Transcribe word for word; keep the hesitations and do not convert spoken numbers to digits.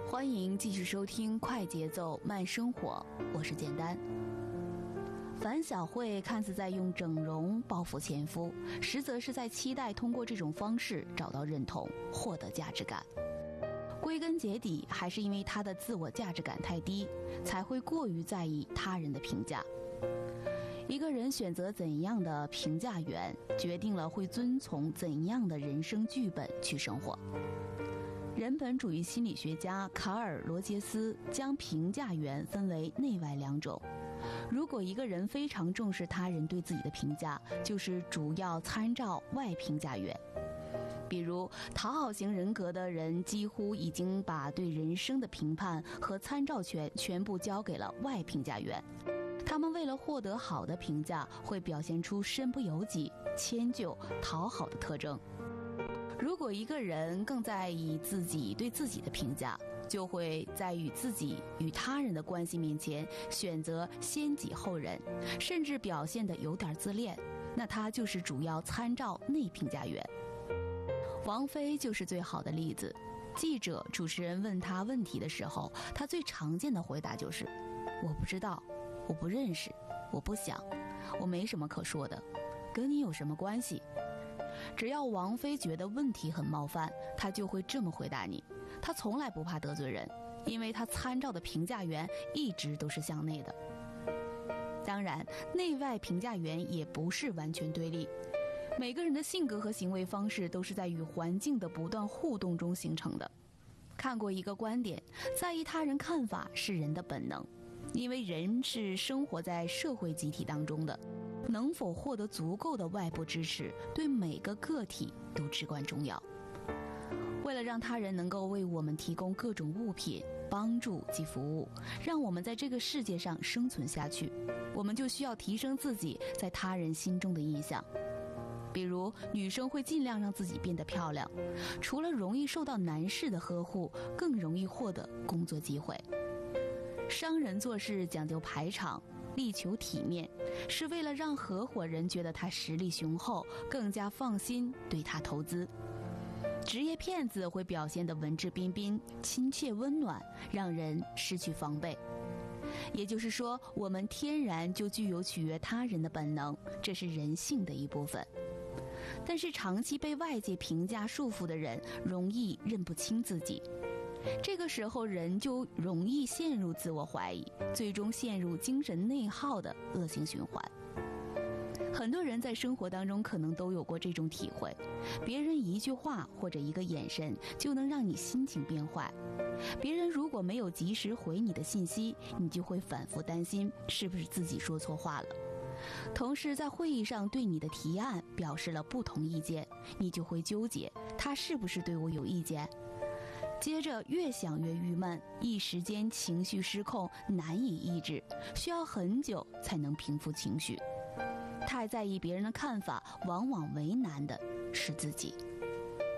欢迎继续收听快节奏慢生活，我是简单。樊晓慧看似在用整容报复前夫，实则是在期待通过这种方式找到认同，获得价值感。归根结底，还是因为她的自我价值感太低，才会过于在意他人的评价。一个人选择怎样的评价源，决定了会遵从怎样的人生剧本去生活。人本主义心理学家卡尔·罗杰斯将评价源分为内外两种。如果一个人非常重视他人对自己的评价，就是主要参照外评价源。比如讨好型人格的人几乎已经把对人生的评判和参照权全部交给了外评价源。他们为了获得好的评价，会表现出身不由己、迁就、讨好的特征。如果一个人更在意自己对自己的评价，就会在与自己与他人的关系面前选择先己后人，甚至表现得有点自恋，那他就是主要参照内评价源。王菲就是最好的例子。记者、主持人问她问题的时候，她最常见的回答就是：我不知道，我不认识，我不想，我没什么可说的，跟你有什么关系？只要王菲觉得问题很冒犯，她就会这么回答你。她从来不怕得罪人，因为她参照的评价源一直都是向内的。当然，内外评价源也不是完全对立。每个人的性格和行为方式都是在与环境的不断互动中形成的。看过一个观点，在意他人看法是人的本能，因为人是生活在社会集体当中的，能否获得足够的外部支持，对每个个体都至关重要。为了让他人能够为我们提供各种物品、帮助及服务，让我们在这个世界上生存下去，我们就需要提升自己在他人心中的印象。比如，女生会尽量让自己变得漂亮，除了容易受到男士的呵护，更容易获得工作机会。商人做事讲究排场，力求体面，是为了让合伙人觉得他实力雄厚，更加放心对他投资。职业骗子会表现得文质彬彬、亲切温暖，让人失去防备。也就是说，我们天然就具有取悦他人的本能，这是人性的一部分。但是长期被外界评价束缚的人，容易认不清自己。这个时候，人就容易陷入自我怀疑，最终陷入精神内耗的恶性循环。很多人在生活当中可能都有过这种体会，别人一句话或者一个眼神就能让你心情变坏。别人如果没有及时回你的信息，你就会反复担心是不是自己说错话了。同事在会议上对你的提案表示了不同意见，你就会纠结，他是不是对我有意见？接着越想越郁闷，一时间情绪失控，难以抑制，需要很久才能平复情绪。太在意别人的看法，往往为难的是自己。